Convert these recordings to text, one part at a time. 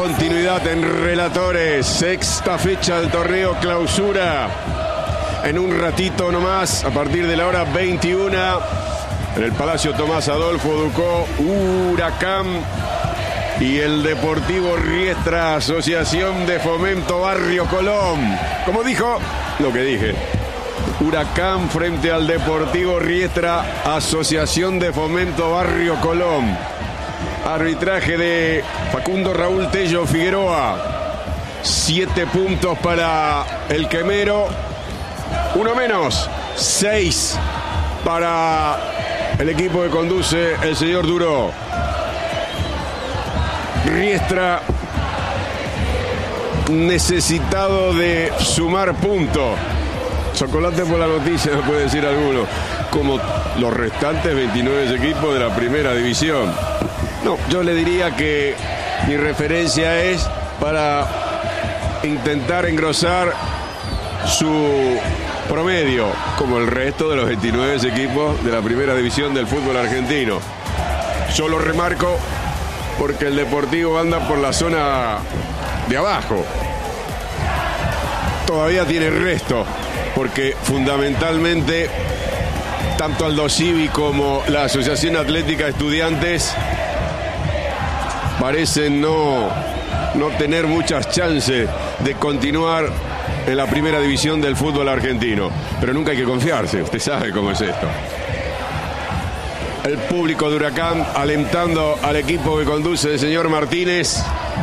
continuidad en Relatores. Sexta fecha del torneo Clausura. En un ratito nomás, a partir de la hora 21, en el Palacio Tomás Adolfo Ducó, Huracán y el Deportivo Riestra, Asociación de Fomento Barrio Colón. Como dijo, lo que dije. Huracán frente al Deportivo Riestra, Asociación de Fomento Barrio Colón. Arbitraje de Facundo Raúl Tello Figueroa. 7 puntos para el Quemero. 1 menos. 6 para el equipo que conduce el señor Duró. Riestra necesitado de sumar puntos. Chocolate por la noticia, me puede decir alguno. Como los restantes 29 equipos de la primera división. No, yo le diría que mi referencia es para intentar engrosar su promedio, como el resto de los 29 equipos de la primera división del fútbol argentino. Yo lo remarco porque el Deportivo anda por la zona de abajo. Todavía tiene resto, porque fundamentalmente tanto Aldo Civi como la Asociación Atlética Estudiantes parecen no tener muchas chances de continuar en la primera división del fútbol argentino. Pero nunca hay que confiarse, usted sabe cómo es esto. El público de Huracán alentando al equipo que conduce el señor Martínez,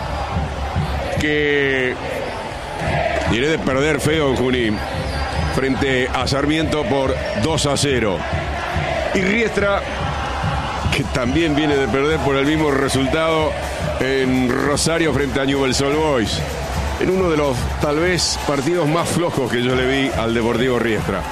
que viene de perder feo en Junín frente a Sarmiento por 2-0. Y Riestra, que también viene de perder por el mismo resultado en Rosario frente a Newell's Old Boys, en uno de los tal vez partidos más flojos que yo le vi al Deportivo Riestra.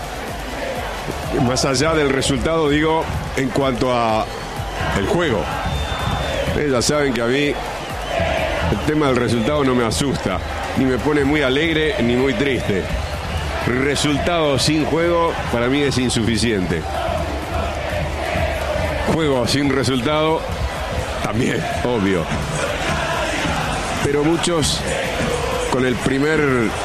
Más allá del resultado, digo, en cuanto a el juego. Ustedes ya saben que a mí el tema del resultado no me asusta, ni me pone muy alegre ni muy triste. Resultado sin juego para mí es insuficiente. Juego sin resultado también, obvio. Pero muchos con el primer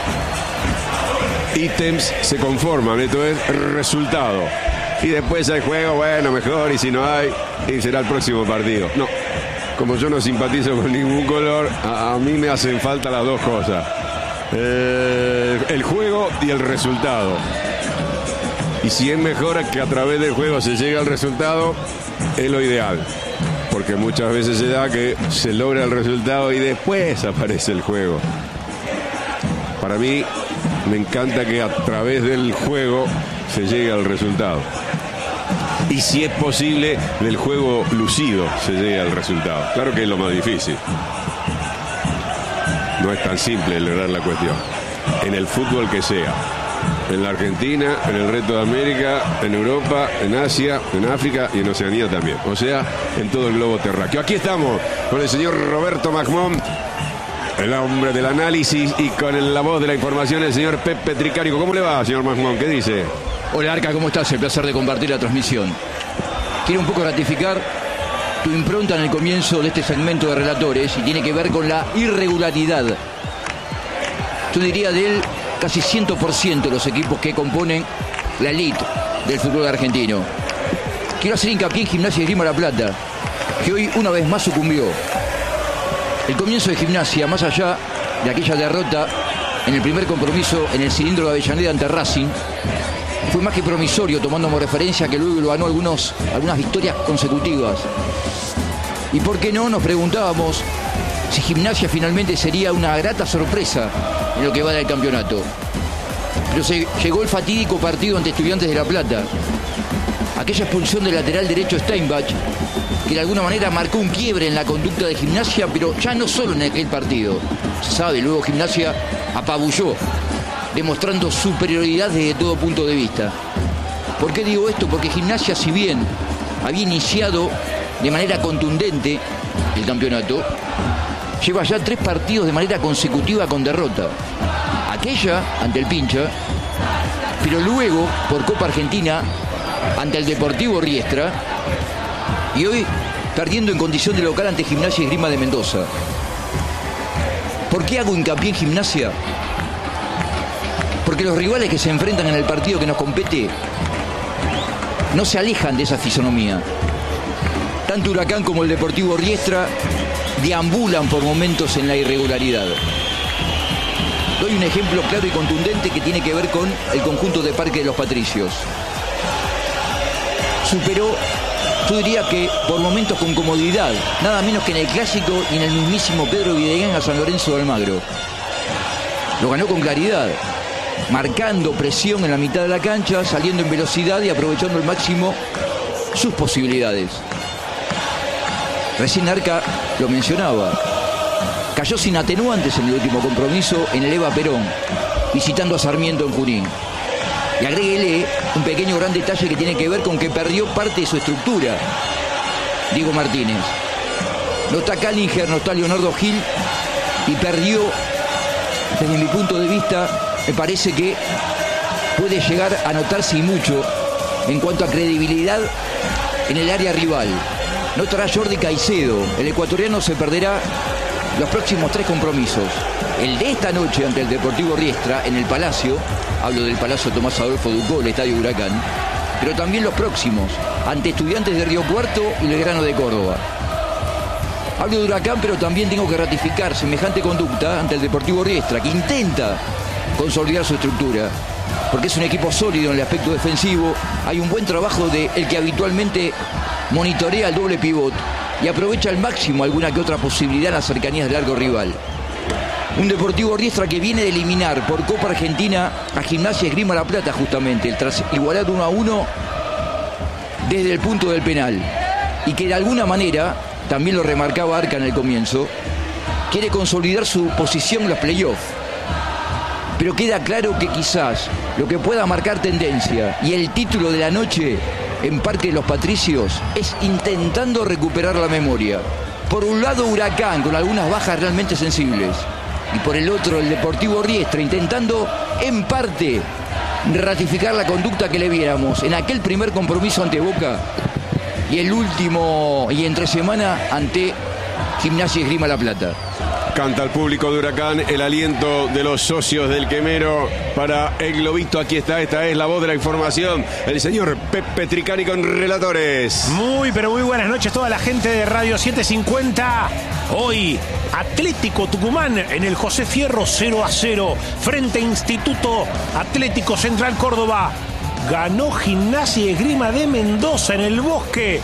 ítems se conforman, esto es resultado. Y después hay juego, bueno, mejor, y si no hay, y será el próximo partido. No, como yo no simpatizo con ningún color, a mí me hacen falta las dos cosas. El juego y el resultado. Y si es mejor que a través del juego se llegue al resultado, es lo ideal. Porque muchas veces se da que se logra el resultado y después aparece el juego. Para mí, me encanta que a través del juego se llegue al resultado. Y si es posible, del juego lucido se llegue al resultado. Claro que es lo más difícil. No es tan simple lograr la cuestión. En el fútbol que sea. En la Argentina, en el resto de América, en Europa, en Asia, en África y en Oceanía también. O sea, en todo el globo terráqueo. Aquí estamos con el señor Roberto Magmón, el hombre del análisis, y con la voz de la información, el señor Pepe Tricarico. ¿Cómo le va, señor Magmón? ¿Qué dice? Hola, Arca, ¿cómo estás? El placer de compartir la transmisión. Quiero un poco ratificar tu impronta en el comienzo de este segmento de Relatores y tiene que ver con la irregularidad. Yo diría del casi 100% de los equipos que componen la elite del fútbol argentino. Quiero hacer hincapié en Gimnasia y Esgrima La Plata, que hoy una vez más sucumbió. El comienzo de Gimnasia, más allá de aquella derrota en el primer compromiso en el cilindro de Avellaneda ante Racing, fue más que promisorio, tomando como referencia que luego lo ganó algunas victorias consecutivas. Y por qué no, nos preguntábamos si Gimnasia finalmente sería una grata sorpresa en lo que va del campeonato. Pero llegó el fatídico partido ante Estudiantes de La Plata. Aquella expulsión del lateral derecho Steinbach, que de alguna manera marcó un quiebre en la conducta de Gimnasia, pero ya no solo en aquel partido. Se sabe, luego Gimnasia apabulló, demostrando superioridad desde todo punto de vista. ¿Por qué digo esto? Porque Gimnasia, si bien había iniciado de manera contundente el campeonato, lleva ya 3 partidos de manera consecutiva con derrota. Aquella ante el Pincha, pero luego por Copa Argentina ante el Deportivo Riestra, y hoy perdiendo en condición de local ante Gimnasia y Esgrima de Mendoza. ¿Por qué hago hincapié en Gimnasia? Porque los rivales que se enfrentan en el partido que nos compete no se alejan de esa fisonomía. Tanto Huracán como el Deportivo Riestra deambulan por momentos en la irregularidad. Doy un ejemplo claro y contundente que tiene que ver con el conjunto de Parque de los Patricios. Superó, yo diría que por momentos con comodidad, nada menos que en el Clásico y en el mismísimo Pedro Videgain a San Lorenzo de Almagro. Lo ganó con claridad, marcando presión en la mitad de la cancha, saliendo en velocidad y aprovechando al máximo sus posibilidades. Recién Arca lo mencionaba. Cayó sin atenuantes en el último compromiso en el Eva Perón, visitando a Sarmiento en Junín. Y agréguele un pequeño gran detalle que tiene que ver con que perdió parte de su estructura. Diego Martínez. No está Callinger, no está Leonardo Gil y perdió, desde mi punto de vista, me parece que puede llegar a notarse y mucho en cuanto a credibilidad en el área rival. No estará Jordi Caicedo. El ecuatoriano se perderá los próximos 3 compromisos. El de esta noche ante el Deportivo Riestra en el Palacio, hablo del Palacio Tomás Adolfo Ducó, el Estadio Huracán, pero también los próximos ante Estudiantes de Río Cuarto y Belgrano de Córdoba. Hablo de Huracán, pero también tengo que ratificar semejante conducta ante el Deportivo Riestra, que intenta consolidar su estructura, porque es un equipo sólido en el aspecto defensivo. Hay un buen trabajo de el que habitualmente monitorea el doble pivot y aprovecha al máximo alguna que otra posibilidad en las cercanías del arco rival. Un Deportivo Riestra que viene de eliminar por Copa Argentina a Gimnasia Esgrima La Plata, justamente, tras igualar 1-1 desde el punto del penal, y que de alguna manera, también lo remarcaba Arca en el comienzo, quiere consolidar su posición en los playoffs. Pero queda claro que quizás lo que pueda marcar tendencia y el título de la noche en Parque de los Patricios es intentando recuperar la memoria. Por un lado Huracán con algunas bajas realmente sensibles y por el otro el Deportivo Riestra intentando en parte ratificar la conducta que le viéramos en aquel primer compromiso ante Boca y el último y entre semana ante Gimnasia Esgrima La Plata. Canta el público de Huracán, el aliento de los socios del Quemero para el globito. Aquí está, esta es la voz de la información, el señor Pepe Tricani con relatores. Muy, pero muy buenas noches toda la gente de Radio 750. Hoy, Atlético Tucumán en el José Fierro 0-0 frente a Instituto Atlético Central Córdoba. Ganó Gimnasia y Esgrima de Mendoza en el Bosque.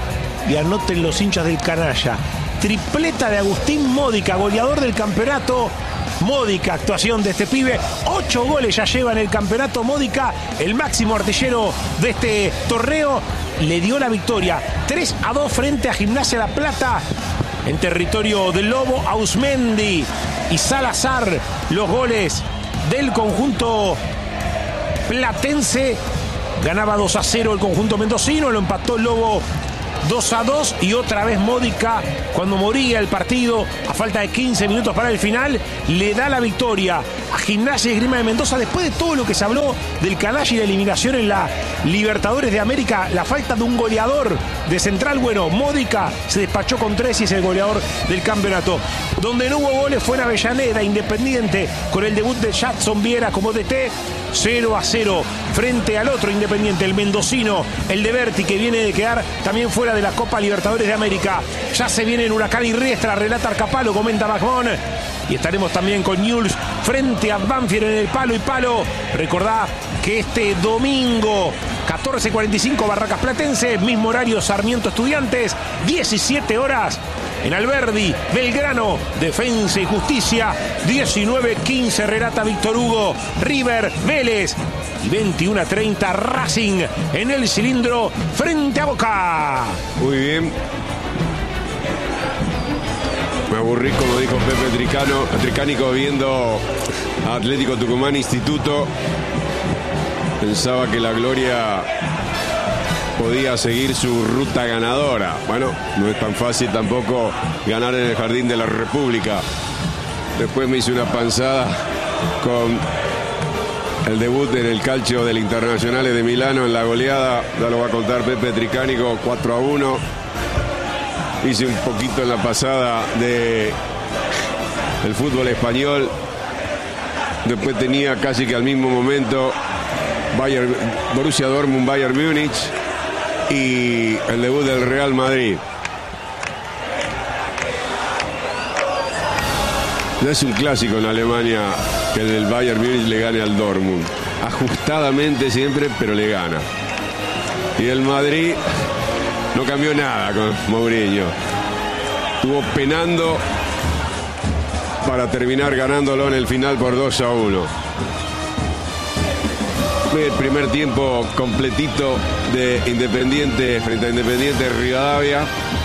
Y anoten los hinchas del canalla. Tripleta de Agustín Módica, goleador del campeonato. Módica actuación de este pibe. 8 goles ya lleva en el campeonato Módica, el máximo artillero de este torneo. Le dio la victoria 3-2 frente a Gimnasia La Plata en territorio del Lobo. Ausmendi y Salazar, los goles del conjunto platense. Ganaba 2-0 el conjunto mendocino, lo empató el Lobo 2-2 y otra vez Módica, cuando moría el partido a falta de 15 minutos para el final, le da la victoria a Gimnasia y Esgrima de Mendoza. Después de todo lo que se habló del canalla y la eliminación en la Libertadores de América, la falta de un goleador de Central, bueno, Módica se despachó con 3 y es el goleador del campeonato. Donde no hubo goles fue en Avellaneda, Independiente, con el debut de Jadson Viera como DT. 0-0 frente al otro Independiente, el mendocino, el de Berti, que viene de quedar también fuera de la Copa Libertadores de América. Ya se viene en Huracán y Riestra, relata Arcapalo, comenta Magmón. Y estaremos también con Newell's frente a Banfield en el palo y palo. Recordá que este domingo 14:45 Barracas Platense, mismo horario Sarmiento Estudiantes, 17 horas en Alberdi, Belgrano, Defensa y Justicia, 19:15 relata Víctor Hugo, River, Vélez, y 21:30 Racing en el Cilindro frente a Boca. Muy bien. Me aburrí, como dijo Pepe Tricánico, viendo a Atlético Tucumán Instituto. Pensaba que la gloria podía seguir su ruta ganadora. Bueno, no es tan fácil tampoco ganar en el Jardín de la República. Después me hice una panzada con el debut en el calcio del Internazionale de Milano en la goleada. Ya lo va a contar Pepe Tricánico, 4-1. Hice un poquito en la pasada de el fútbol español. Después tenía casi que al mismo momento Borussia Dortmund, Bayern Múnich y el debut del Real Madrid. Ya es un clásico en Alemania que el del Bayern Múnich le gane al Dortmund. Ajustadamente siempre, pero le gana. Y el Madrid no cambió nada con Mourinho. Estuvo penando para terminar ganándolo en el final por 2-1. El primer tiempo completito de Independiente frente a Independiente Rivadavia.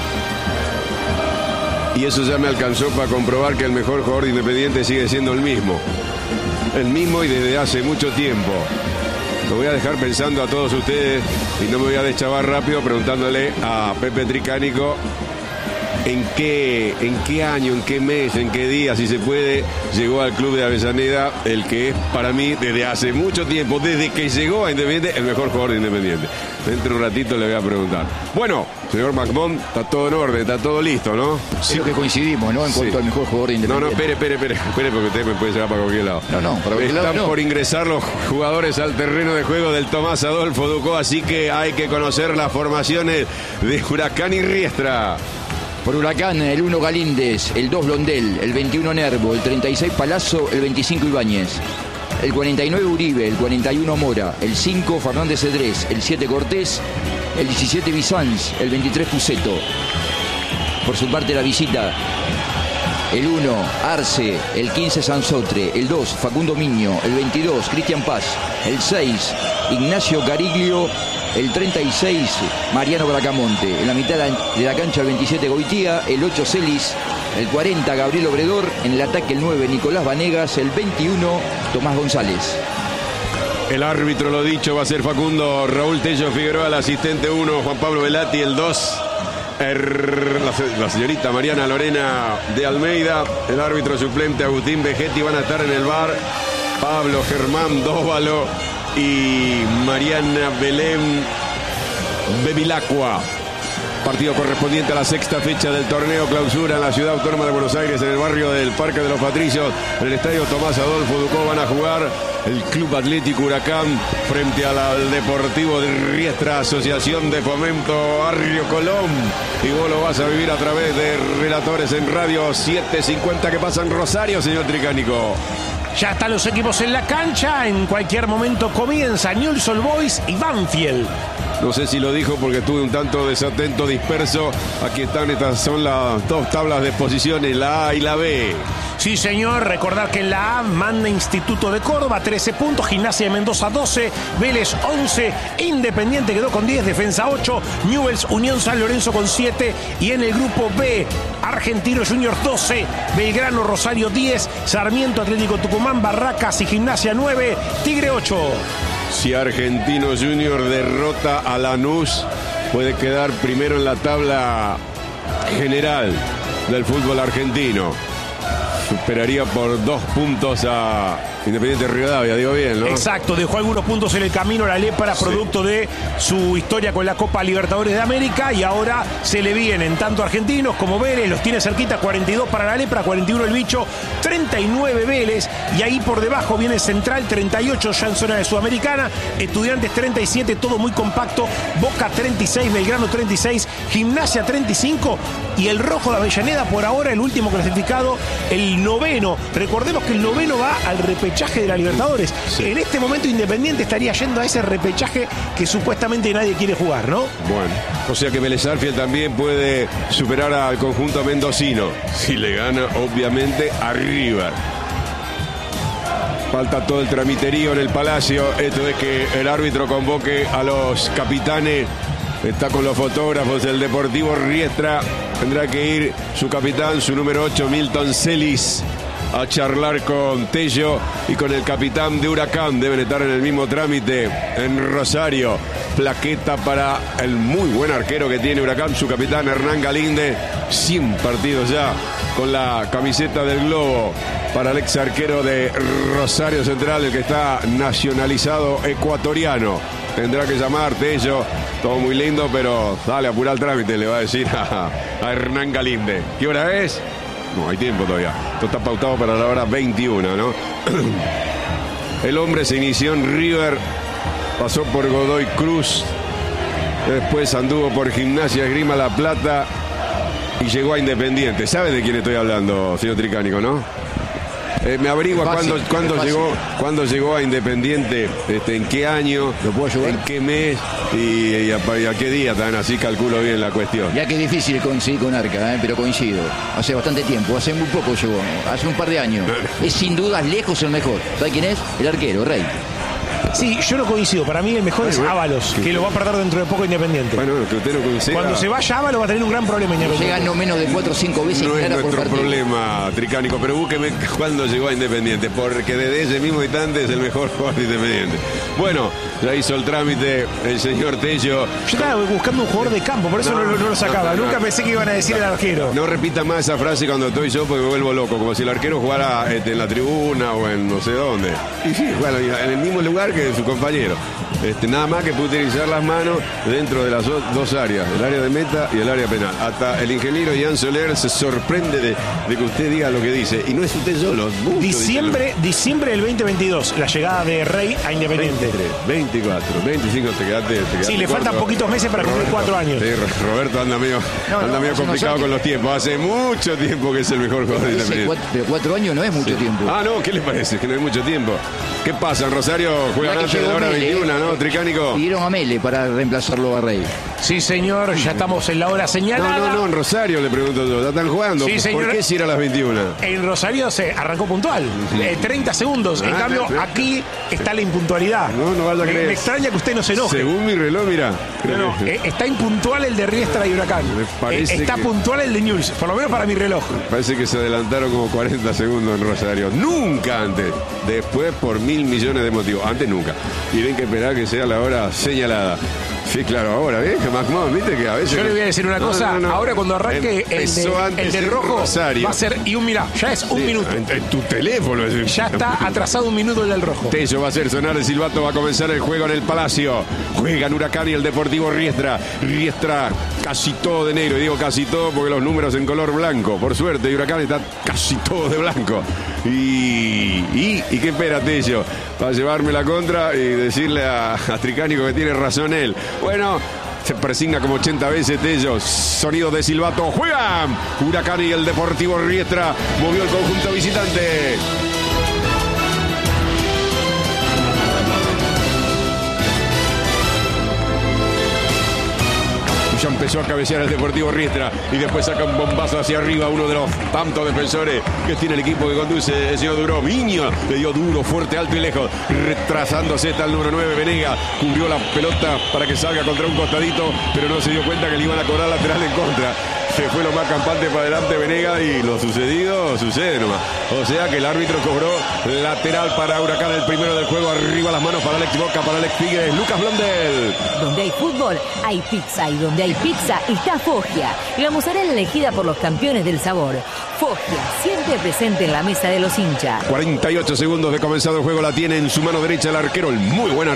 Y eso ya me alcanzó para comprobar que el mejor jugador de Independiente sigue siendo el mismo. El mismo y desde hace mucho tiempo. Lo voy a dejar pensando a todos ustedes y no me voy a deschavar rápido preguntándole a Pepe Tricánico en qué año, en qué mes, en qué día, si se puede, llegó al club de Avellaneda el que es para mí desde hace mucho tiempo, desde que llegó a Independiente, el mejor jugador de Independiente. Dentro de un ratito le voy a preguntar. Bueno, señor McMahon, está todo en orden, está todo listo, ¿no? Creo que coincidimos, ¿no? En cuanto al mejor jugador de Independiente. No, espere, porque usted me puede llevar para cualquier lado. No, para cualquier lado Están por ingresar los jugadores al terreno de juego del Tomás Adolfo Ducó, así que hay que conocer las formaciones de Huracán y Riestra. Por Huracán, el 1 Galíndez, el 2 Blondel, el 21 Nervo, el 36 Palazzo, el 25 Ibáñez, el 49 Uribe, el 41 Mora, el 5 Fernández Cedrés, el 7 Cortés, el 17 Bizanz, el 23 Puceto. Por su parte la visita, el 1 Arce, el 15 Sansotre, el 2 Facundo Miño, el 22 Cristian Paz, el 6 Ignacio Cariglio, el 36 Mariano Bracamonte, en la mitad de la cancha el 27 Goitía, el 8 Celis, el 40 Gabriel Obredor, en el ataque el 9 Nicolás Vanegas, el 21 Tomás González. El árbitro, lo dicho, va a ser Facundo Raúl Tello Figueroa, el asistente 1 Juan Pablo Velati, el 2 la señorita Mariana Lorena de Almeida, el árbitro suplente Agustín Vegetti. Van a estar en el bar Pablo Germán Dóvalo y Mariana Belén Bevilacqua. Partido correspondiente a la sexta fecha del torneo clausura en la ciudad autónoma de Buenos Aires, en el barrio del Parque de los Patricios, en el estadio Tomás Adolfo Ducó. Van a jugar el Club Atlético Huracán frente al Deportivo de Riestra, Asociación de Fomento Barrio Colón. Y vos lo vas a vivir a través de Relatores en Radio 750 que pasa en Rosario, señor Tricánico. Ya están los equipos en la cancha. En cualquier momento comienza Newell's Old Boys y Banfield. No sé si lo dijo porque estuve un tanto desatento, disperso. Aquí están, estas son las dos tablas de posiciones, la A y la B. Sí, señor. Recordar que en la A manda Instituto de Córdoba, 13 puntos. Gimnasia de Mendoza, 12. Vélez, 11. Independiente quedó con 10. Defensa, 8. Newell's, Unión San Lorenzo con 7. Y en el grupo B, Argentinos Juniors, 12. Belgrano, Rosario, 10. Sarmiento, Atlético Tucumán, Barracas y Gimnasia, 9. Tigre, 8. Si Argentinos Juniors derrota a Lanús, puede quedar primero en la tabla general del fútbol argentino. Superaría por 2 puntos a Independiente Rivadavia, digo bien, ¿no? Exacto, dejó algunos puntos en el camino la Lepra, producto de su historia con la Copa Libertadores de América, y ahora se le vienen tanto Argentinos como Vélez, los tiene cerquita, 42 para la Lepra, 41 el Bicho, 39 Vélez, y ahí por debajo viene Central, 38 ya en zona de Sudamericana, Estudiantes 37, todo muy compacto, Boca 36, Belgrano 36, Gimnasia 35, y el Rojo de Avellaneda por ahora el último clasificado, el noveno. Recordemos que el noveno va al repechaje de la Libertadores. Sí. En este momento Independiente estaría yendo a ese repechaje que supuestamente nadie quiere jugar, ¿no? Bueno, o sea que Vélez Sarsfield también puede superar al conjunto mendocino si le gana, obviamente, a River. Falta todo el tramiterío en el Palacio. Esto es que el árbitro convoque a los capitanes. Está con los fotógrafos del Deportivo Riestra. Tendrá que ir su capitán, su número 8, Milton Celis, a charlar con Tello y con el capitán de Huracán. Deben estar en el mismo trámite en Rosario. Plaqueta para el muy buen arquero que tiene Huracán, su capitán Hernán Galíndez. 100 partidos ya con la camiseta del Globo para el ex arquero de Rosario Central, el que está nacionalizado ecuatoriano. Tendrá que llamar Tello, todo muy lindo, pero dale, apura el trámite, le va a decir a Hernán Galíndez. ¿Qué hora es? No, hay tiempo todavía. Esto está pautado para la hora 21, ¿no? El hombre se inició en River, pasó por Godoy Cruz, después anduvo por Gimnasia Esgrima La Plata y llegó a Independiente. ¿Sabe de quién estoy hablando, señor Tricánico, no? Me averigua cuándo llegó a Independiente, en qué año, ¿lo puedo ayudar? en qué mes y a qué día, tan así calculo bien la cuestión. Ya que es difícil coincidir con Arca, pero coincido. Hace bastante tiempo, hace muy poco llegó, hace un par de años. Es sin dudas lejos el mejor. ¿Sabe quién es? El arquero, Rey. Sí, yo no coincido. Para mí el mejor es Ábalos, que lo va a perder dentro de poco Independiente. Bueno, que usted no coincida. Cuando se vaya Ábalos va a tener un gran problema Independiente. Llega no menos de 4 o 5 veces. No es por nuestro partido. problema, Tricánico, pero búsqueme cuándo llegó a Independiente, porque desde ese mismo instante es el mejor jugador de Independiente. Bueno, ya hizo el trámite el señor Tello. Yo estaba buscando un jugador de campo, por eso no lo sacaba. No. Nunca pensé que iban a decir el arquero. No repita más esa frase cuando estoy yo porque me vuelvo loco, como si el arquero jugara en la tribuna o en no sé dónde. Y sí, bueno, en el mismo lugar que su compañero. Nada más que puede utilizar las manos dentro de las dos áreas, el área de meta y el área penal. Hasta el ingeniero Ian Soler se sorprende de que usted diga lo que dice. Y no es usted solo. Diciembre del 2022, la llegada de Rey a Independiente. 23, 24, 25, te quedaste Sí, le faltan poquitos meses para cumplir 4 años. Sí, Roberto anda medio complicado con los tiempos. Hace mucho tiempo que es el mejor jugador de Independiente. Pero 4 años no es mucho tiempo. Ah, no, ¿qué le parece? Que no hay mucho tiempo. ¿Qué pasa? En Rosario juegan antes de la hora 21, ¿no? Tricánico. Pidieron a Mele para reemplazarlo a Rey. Sí, señor, ya estamos en la hora señalada. No, en Rosario le pregunto yo. ¿Ya están jugando? Sí, señor. ¿Por qué si era a las 21? En Rosario se arrancó puntual. 30 segundos. En cambio, aquí está la impuntualidad. No vaya a creer. Me extraña que usted no se enoje. Según mi reloj, mira. Está impuntual el de Riestra y Huracán. Está puntual el de Newell's, por lo menos para mi reloj. Parece que se adelantaron como 40 segundos en Rosario. Nunca antes. Después por 1.000 millones de motivos. Antes nunca. Tienen que esperar que sea la hora señalada. Sí, claro, ahora, ¿ves? Viste que a veces... Yo le voy a decir una cosa. No. Ahora cuando arranque el de rojo Rosario. va a ser... Y mirá, ya es un minuto. En tu teléfono. Ya está atrasado un minuto el del rojo. Tello va a hacer sonar el silbato. Va a comenzar el juego en el Palacio. Juegan Huracán y el Deportivo Riestra. Riestra casi todo de negro. Y digo casi todo porque los números en color blanco. Por suerte, y Huracán está casi todo de blanco. ¿Y qué espera Tello? Para llevarme la contra y decirle a Tricánico que tiene razón él. Bueno, se presigna como 80 veces Tello. Sonido de silbato. ¡Juegan! Huracán y el Deportivo Riestra. Movió el conjunto visitante. Ya empezó a cabecear el Deportivo Riestra y después saca un bombazo hacia arriba uno de los tantos defensores que tiene el equipo que conduce el señor Duró. Viña le dio duro, fuerte, alto y lejos, retrasándose está el número 9 Venega, cubrió la pelota para que salga contra un costadito, pero no se dio cuenta que le iban a cobrar lateral en contra. Se fue lo más campante para adelante Venega y lo sucedido sucede nomás. O sea que el árbitro cobró lateral para Huracán, el primero del juego. Arriba las manos para Alex Boca, para Alex Figues, Lucas Blondel. Donde hay fútbol, hay pizza. Y donde hay pizza, está Foggia. La mozzarella elegida por los campeones del sabor. Foggia, siempre presente en la mesa de los hinchas. 48 segundos de comenzado el juego. La tiene en su mano derecha el arquero, el muy buen